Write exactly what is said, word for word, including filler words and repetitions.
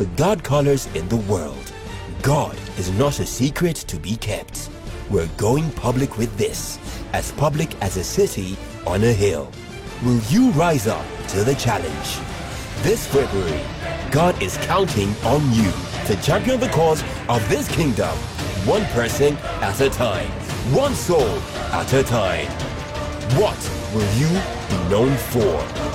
the God colors in the world. God is not a secret to be kept. We're going public with this, as public as a city on a hill. Will you rise up to the challenge? This February, God is counting on you to champion the cause of this kingdom, one person at a time, one soul at a time. What will you be known for?